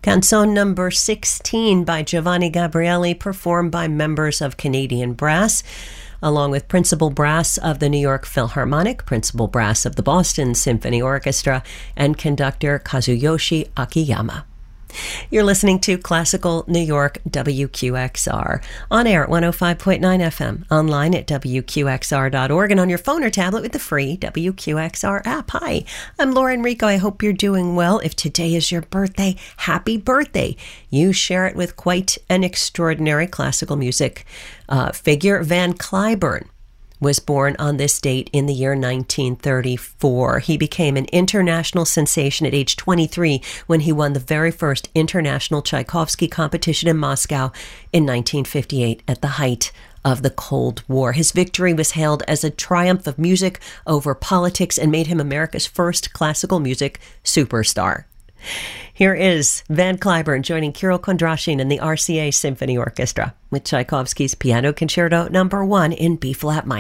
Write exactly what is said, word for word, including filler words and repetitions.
Canzone number sixteen by Giovanni Gabrieli, performed by members of Canadian Brass, along with Principal Brass of the New York Philharmonic, Principal Brass of the Boston Symphony Orchestra, and conductor Kazuyoshi Akiyama. You're listening to Classical New York W Q X R, on air at one oh five point nine F M, online at W Q X R dot org, and on your phone or tablet with the free W Q X R app. Hi, I'm Lauren Rico. I hope you're doing well. If today is your birthday, happy birthday. You share it with quite an extraordinary classical music uh, figure. Van Cliburn was born on this date in the year nineteen thirty-four. He became an international sensation at age twenty-three when he won the very first international Tchaikovsky competition in Moscow in nineteen fifty-eight at the height of the Cold War. His victory was hailed as a triumph of music over politics and made him America's first classical music superstar. Here is Van Cliburn joining Kirill Kondrashin and the R C A Symphony Orchestra with Tchaikovsky's Piano Concerto number one in B-flat minor.